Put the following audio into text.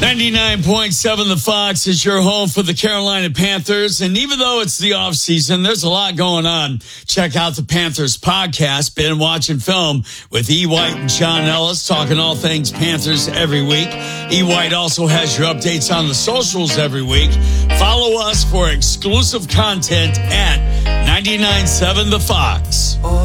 99.7 The Fox is your home for the Carolina Panthers. And even though it's the offseason, there's a lot going on. Check out the Panthers podcast, Been Watching Film, with E. White and Sean Ellis, talking all things Panthers every week. E. White also has your updates on the socials every week. Follow us for exclusive content at 99.7 The Fox.